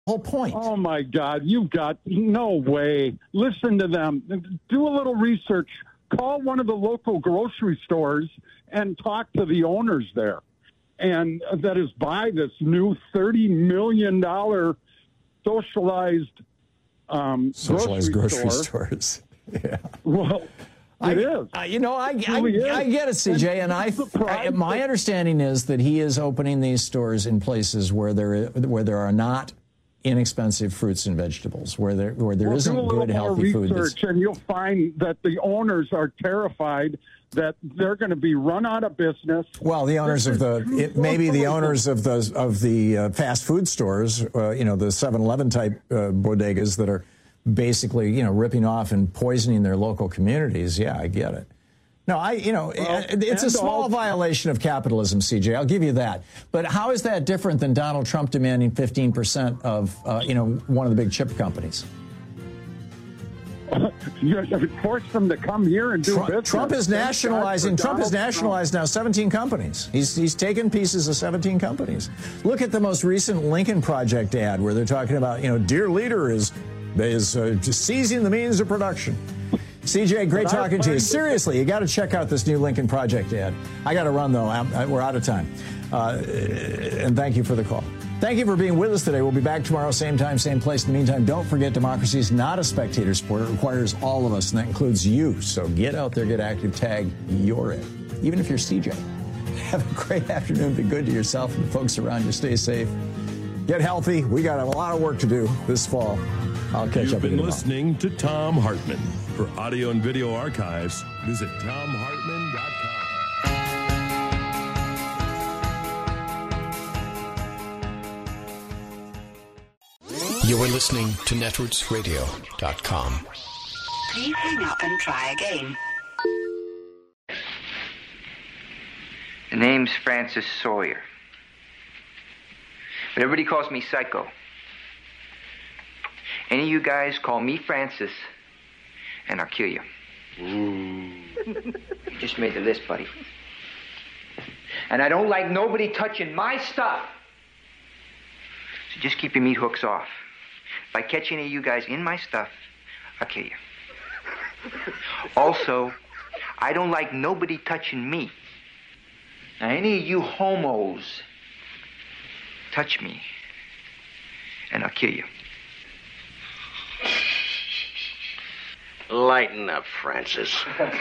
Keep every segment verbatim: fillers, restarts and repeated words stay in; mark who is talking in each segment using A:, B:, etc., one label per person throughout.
A: Whole point.
B: Oh, my God. You've got no way. Listen to them. Do a little research. Call one of the local grocery stores and talk to the owners there. And that is buy this new thirty million dollars socialized, um,
A: socialized
B: grocery,
A: grocery
B: store.
A: stores. Yeah.
B: Well,
A: I,
B: it is.
A: I, you know, I,
B: It
A: I,
B: really
A: I get it, C J, and, and I, I my understanding is that he is opening these stores in places where there where there are not inexpensive fruits and vegetables, where there where there
B: well,
A: isn't
B: do a
A: good, healthy food.
B: Research, and you'll find that the owners are terrified that they're going to be run out of business.
A: Well, the owners of the it, maybe the owners of the of the uh, fast food stores, uh, you know, the seven eleven type uh, bodegas that are basically, you know, ripping off and poisoning their local communities. Yeah, I get it. No, I, you know, well, it's a small also, violation of capitalism, C J. I'll give you that. But how is that different than Donald Trump demanding fifteen percent of, uh, you know, one of the big chip companies?
B: You force them to come here and do
A: Trump,
B: business.
A: Trump is nationalizing. Trump has nationalized now seventeen companies. He's he's taken pieces of seventeen companies. Look at the most recent Lincoln Project ad where they're talking about, you know, dear leader is is uh, seizing the means of production. C J, great talking to you. Seriously, you got to check out this new Lincoln Project ad. I got to run, though. I'm, I, we're out of time. Uh, and thank you for the call. Thank you for being with us today. We'll be back tomorrow, same time, same place. In the meantime, don't forget democracy is not a spectator sport. It requires all of us, and that includes you. So get out there, get active, tag, you're it. Even if you're C J. Have a great afternoon. Be good to yourself and the folks around you. Stay safe. Get healthy. We got a lot of work to do this fall. I'll catch
C: You've
A: up with you
C: been
A: tomorrow.
C: listening to Thom Hartmann. For audio and video archives, visit tom hartmann dot com.
D: You are listening to netroots radio dot com.
E: Please hang up and try again.
F: The name's Francis Sawyer. But everybody calls me Psycho. Any of you guys call me Francis, and I'll kill you. Ooh. You just made the list, buddy. And I don't like nobody touching my stuff. So just keep your meat hooks off. If I catch any of you guys in my stuff, I'll kill you. Also, I don't like nobody touching me. Now, any of you homos touch me, and I'll kill you.
G: Lighten up, Francis.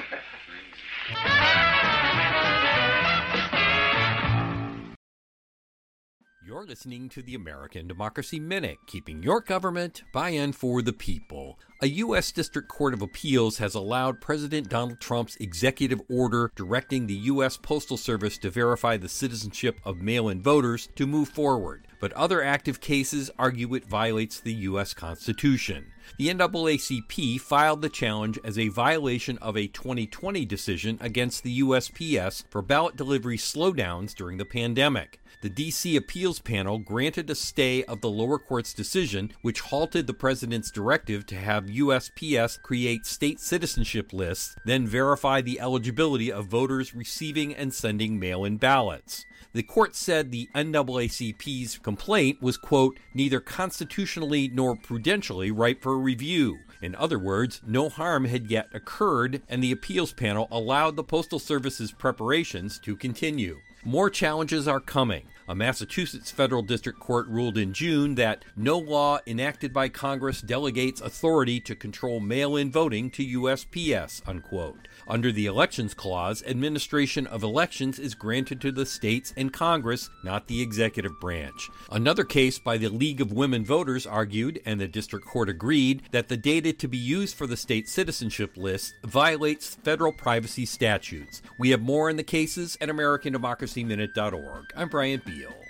H: You're listening to the American Democracy Minute, keeping your government by and for the people. A U S District Court of Appeals has allowed President Donald Trump's executive order directing the U S Postal Service to verify the citizenship of mail-in voters to move forward. But other active cases argue it violates the U S Constitution. The N double A C P filed the challenge as a violation of a twenty twenty decision against the U S P S for ballot delivery slowdowns during the pandemic. The D C appeals panel granted a stay of the lower court's decision, which halted the president's directive to have U S P S create state citizenship lists, then verify the eligibility of voters receiving and sending mail-in ballots. The court said the N double A C P's complaint was, quote, neither constitutionally nor prudentially ripe for review. In other words, no harm had yet occurred, and the appeals panel allowed the Postal Service's preparations to continue. More challenges are coming. A Massachusetts federal district court ruled in June that no law enacted by Congress delegates authority to control mail-in voting to U S P S, unquote. Under the Elections Clause, administration of elections is granted to the states and Congress, not the executive branch. Another case by the League of Women Voters argued, and the district court agreed, that the data to be used for the state citizenship list violates federal privacy statutes. We have more in the cases at American Democracy Minute dot org. I'm Brian Beal.